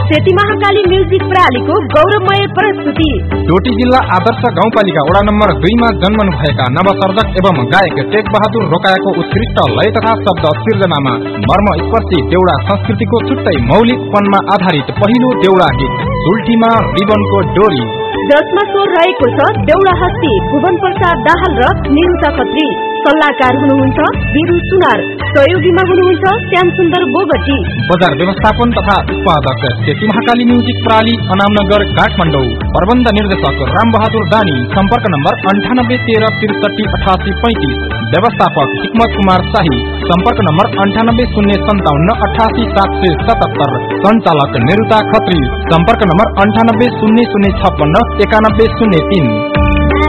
Seti Mahakali music प्रणालीको गौरवमय प्रस्तुति। डोटी जिल्ला आदर्श गाउँपालिका वडा नम्बर 2 मा जन्मनु भएका नवसर्जक एवं गायक टेक बहादुर रोकायाको उत्कृष्ट लय तथा शब्द सिर्जनामा मर्मस्पर्शी देउडा संस्कृतिको छुट्टै मौलिकपनमा आधारित पहिलो देउडा गीत सुल्टीमा रिबनको डोरी, जसमा स्वर रहेको छ देउडा हस्ती भुवन प्रसाद दाहाल र निरुता खत्री। सल्लाहकार हुनुहुन्छ बिरु सुनार, सहयोगीमा हुनुहुन्छ श्याम सुन्दर बोगटी। बजार व्यवस्थापन तथा उत्पादक सेती महाकाली म्युजिक प्रणाली, अनामनगर, काठमाडौँ। प्रबन्ध निर्देशक राम बहादुर दानी। सम्पर्क नम्बर 9813638835। व्यवस्थापक हिक्मत कुमार शाही। सम्पर्क नम्बर 9805788777। सञ्चालक निरुता खत्री। सम्पर्क नम्बर 9800569103।